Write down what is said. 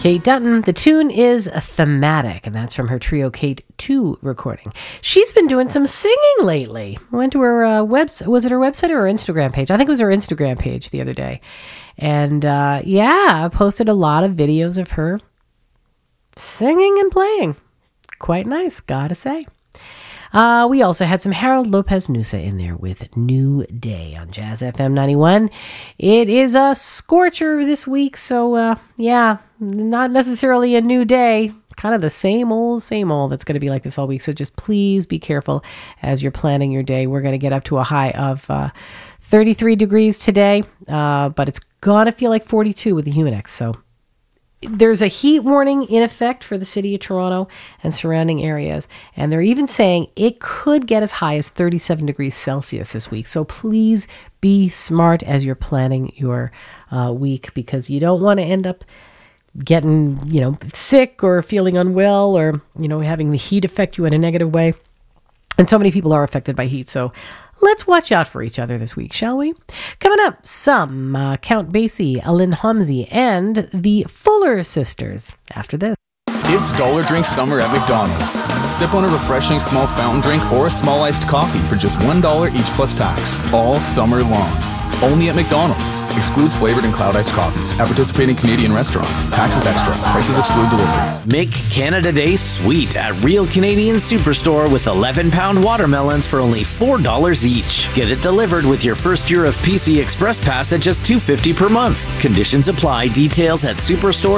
Kate Dutton. The tune is Thematic, and that's from her Trio Kate 2 recording. She's been doing some singing lately. I went to her was it her website or her Instagram page? I think it was her Instagram page the other day. And I posted a lot of videos of her singing and playing. Quite nice, gotta say. We also had some Harold Lopez Nusa in there with New Day on Jazz FM 91. It is a scorcher this week, so not necessarily a new day. Kind of the same old that's going to be like this all week. So just please be careful as you're planning your day. We're going to get up to a high of 33 degrees today, but it's going to feel like 42 with the Humidex. So there's a heat warning in effect for the city of Toronto and surrounding areas. And they're even saying it could get as high as 37 degrees Celsius this week. So please be smart as you're planning your week, because you don't want to end up getting, sick or feeling unwell or, having the heat affect you in a negative way. And so many people are affected by heat. So let's watch out for each other this week, shall we? Coming up, some Count Basie, Alin Homsi, and the Fuller Sisters after this. It's Dollar Drink Summer at McDonald's. Sip on a refreshing small fountain drink or a small iced coffee for just $1 each plus tax, all summer long. Only at McDonald's. Excludes flavored and cloud iced coffees. At participating Canadian restaurants. Taxes extra. Prices exclude delivery. Make Canada Day sweet at Real Canadian Superstore with 11-pound watermelons for only $4 each. Get it delivered with your first year of PC Express Pass at just $2.50 per month. Conditions apply. Details at Superstore.